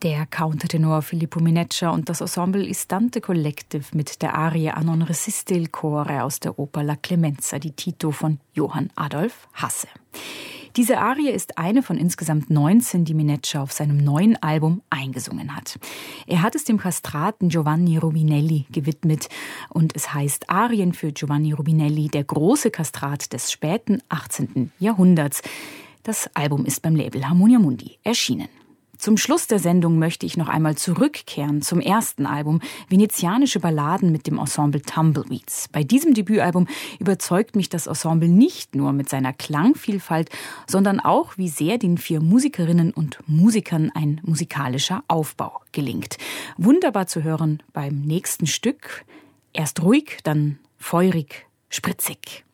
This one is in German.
Der Countertenor Filippo Mineccia und das Ensemble Istante Collective mit der Arie A non resiste il core aus der Oper La Clemenza di Tito von Johann Adolf Hasse. Diese Arie ist eine von insgesamt 19, die Mineccia auf seinem neuen Album eingesungen hat. Er hat es dem Kastraten Giovanni Rubinelli gewidmet und es heißt Arien für Giovanni Rubinelli, der große Kastrat des späten 18. Jahrhunderts. Das Album ist beim Label Harmonia Mundi erschienen. Zum Schluss der Sendung möchte ich noch einmal zurückkehren zum ersten Album, Venezianische Balladen mit dem Ensemble Tumbleweeds. Bei diesem Debütalbum überzeugt mich das Ensemble nicht nur mit seiner Klangvielfalt, sondern auch, wie sehr den 4 Musikerinnen und Musikern ein musikalischer Aufbau gelingt. Wunderbar zu hören beim nächsten Stück. Erst ruhig, dann feurig, spritzig.